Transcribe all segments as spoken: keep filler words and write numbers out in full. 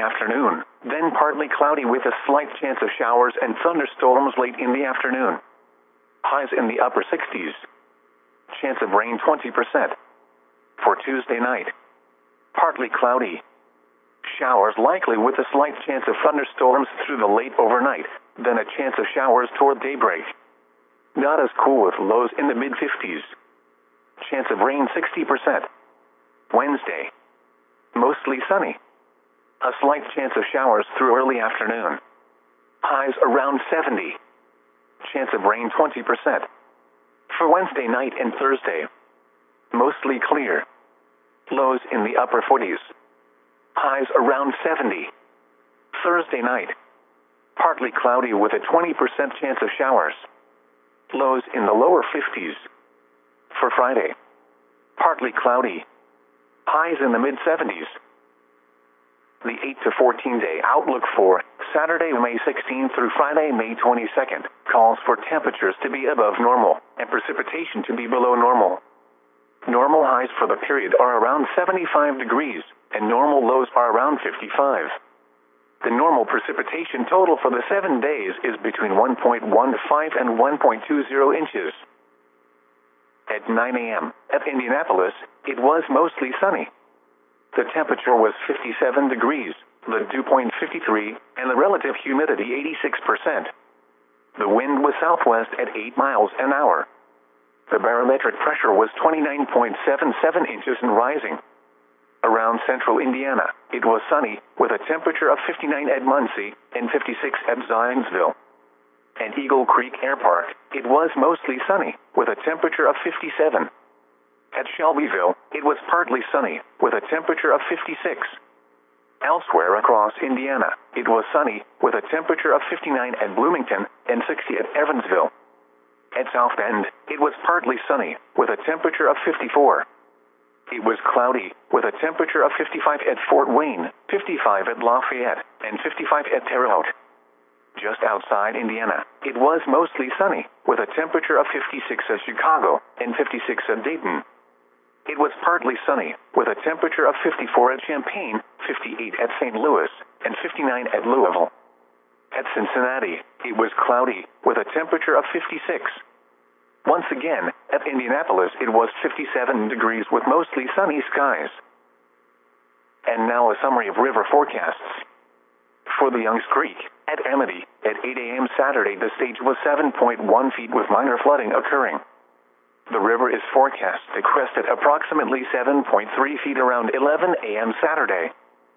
afternoon, then partly cloudy with a slight chance of showers and thunderstorms late in the afternoon. Highs in the upper sixties. Chance of rain twenty percent. For Tuesday night, partly cloudy. Showers likely with a slight chance of thunderstorms through the late overnight, then a chance of showers toward daybreak. Not as cool with lows in the mid-fifties. Chance of rain sixty percent. Wednesday, mostly sunny. A slight chance of showers through early afternoon. Highs around seventy. Chance of rain twenty percent. For Wednesday night and Thursday, mostly clear. Lows in the upper forties. Highs around seventy. Thursday night, partly cloudy with a twenty percent chance of showers. Lows in the lower fifties. For Friday, partly cloudy. Highs in the mid-seventies. The eight to fourteen day outlook for Saturday, May sixteenth through Friday, May twenty-second, calls for temperatures to be above normal and precipitation to be below normal. Normal highs for the period are around seventy-five degrees, and normal lows are around fifty-five. The normal precipitation total for the seven days is between one point one five and one point two zero inches. At nine a m at Indianapolis, it was mostly sunny. The temperature was fifty-seven degrees, the dew point fifty-three, and the relative humidity eighty-six percent. The wind was southwest at eight miles an hour. The barometric pressure was twenty-nine point seven seven inches and rising. Around central Indiana, it was sunny, with a temperature of fifty-nine at Muncie and fifty-six at Zionsville. At Eagle Creek Air Park, it was mostly sunny, with a temperature of fifty-seven. At Shelbyville, it was partly sunny, with a temperature of fifty-six. Elsewhere across Indiana, it was sunny, with a temperature of fifty-nine at Bloomington and sixty at Evansville. At South Bend, it was partly sunny, with a temperature of fifty-four. It was cloudy, with a temperature of fifty-five at Fort Wayne, fifty-five at Lafayette, and fifty-five at Terre Haute. Just outside Indiana, it was mostly sunny, with a temperature of fifty-six at Chicago and fifty-six at Dayton. It was partly sunny, with a temperature of fifty-four at Champaign, fifty-eight at Saint Louis, and fifty-nine at Louisville. At Cincinnati, it was cloudy, with a temperature of fifty-six. Once again, at Indianapolis, it was fifty-seven degrees with mostly sunny skies. And now a summary of river forecasts. For the Youngs Creek, at Amity, at eight a m Saturday, the stage was seven point one feet with minor flooding occurring. The river is forecast to crest at approximately seven point three feet around eleven a m Saturday.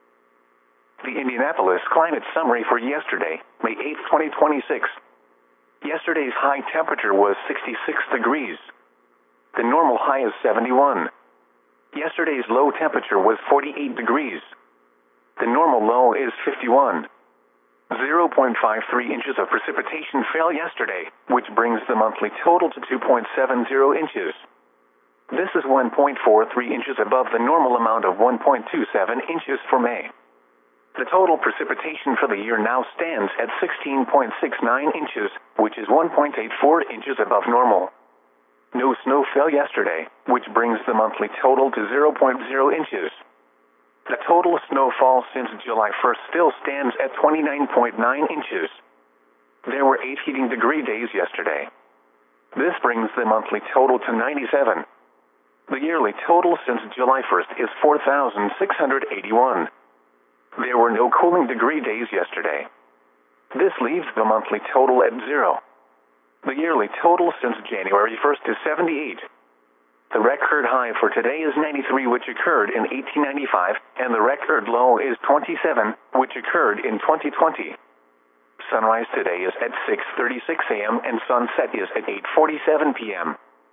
The Indianapolis climate summary for yesterday, May eighth, twenty twenty-six. Yesterday's high temperature was sixty-six degrees. The normal high is seventy-one. Yesterday's low temperature was forty-eight degrees. The normal low is fifty-one. zero point five three inches of precipitation fell yesterday, which brings the monthly total to two point seven zero inches. This is one point four three inches above the normal amount of one point two seven inches for May. The total precipitation for the year now stands at sixteen point six nine inches, which is one point eight four inches above normal. No snow fell yesterday, which brings the monthly total to zero point zero inches. The total snowfall since July first still stands at twenty-nine point nine inches. There were eight heating degree days yesterday. This brings the monthly total to ninety-seven. The yearly total since July first is four thousand six hundred eighty-one. There were no cooling degree days yesterday. This leaves the monthly total at zero. The yearly total since January first is seventy-eight. The record high for today is ninety-three, which occurred in eighteen ninety-five, and the record low is twenty-seven, which occurred in twenty twenty. Sunrise today is at six thirty-six a m and sunset is at eight forty-seven p m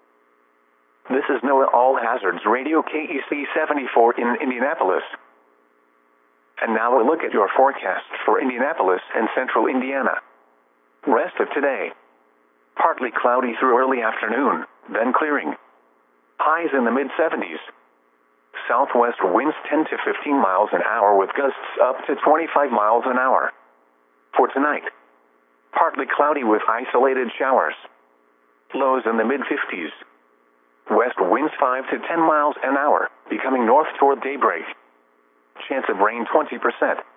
This is NOAA All Hazards Radio K E C seventy-four in Indianapolis. And now a look at your forecast for Indianapolis and central Indiana. Rest of today. Partly cloudy through early afternoon, then clearing. Highs in the mid-seventies. Southwest winds ten to fifteen miles an hour with gusts up to twenty-five miles an hour. For tonight, partly cloudy with isolated showers. Lows in the mid-fifties. West winds five to ten miles an hour, becoming north toward daybreak. Chance of rain twenty percent.